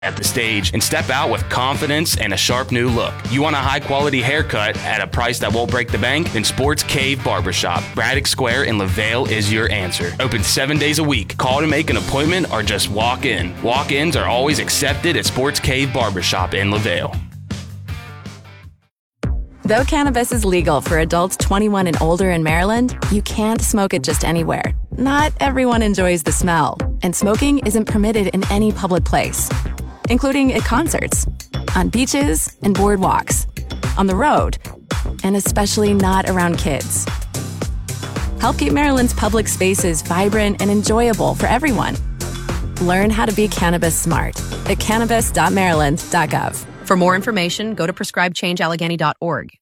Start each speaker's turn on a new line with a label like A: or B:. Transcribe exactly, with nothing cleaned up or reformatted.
A: at the stage and step out with confidence and a sharp new look. You want a high-quality haircut at a price that won't break the bank? Then Sports Cave Barbershop, Braddock Square in LaVale is your answer. Open seven days a week. Call to make an appointment or just walk in. Walk-ins are always accepted at Sports Cave Barbershop in LaVale.
B: Though cannabis is legal for adults twenty-one and older in Maryland, you can't smoke it just anywhere. Not everyone enjoys the smell, and smoking isn't permitted in any public place, including at concerts, on beaches and boardwalks, on the road, and especially not around kids. Help keep Maryland's public spaces vibrant and enjoyable for everyone. Learn how to be cannabis smart at cannabis dot maryland dot gov.
C: For more information, go to prescribe change allegheny dot org.